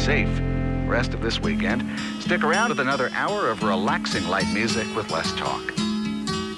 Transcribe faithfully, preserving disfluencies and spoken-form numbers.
safe. Rest of this weekend, stick around with another hour of relaxing light music with less talk.